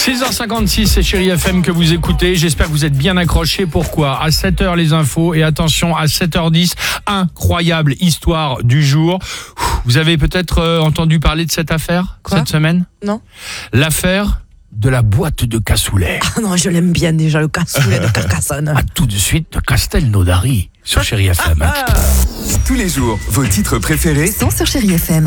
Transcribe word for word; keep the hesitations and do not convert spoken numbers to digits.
six heures cinquante-six, c'est Chérie F M que vous écoutez. J'espère que vous êtes bien accrochés. Pourquoi ? À sept heures, les infos. Et attention, à sept heures dix, incroyable histoire du jour. Vous avez peut-être euh, entendu parler de cette affaire Quoi ? cette semaine ? Non. L'affaire de la boîte de cassoulet. Ah non, je l'aime bien déjà, le cassoulet de Carcassonne. À tout de suite de Castelnaudary sur Chérie F M. Tous les jours, vos titres préférés sont sur Chérie F M.